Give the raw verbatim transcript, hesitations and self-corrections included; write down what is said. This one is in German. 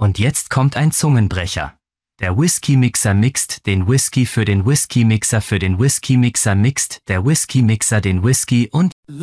Und jetzt kommt ein Zungenbrecher. Der Whisky-Mixer mixt den Whisky für den Whisky-Mixer für den Whisky-Mixer mixt der Whisky-Mixer den Whisky und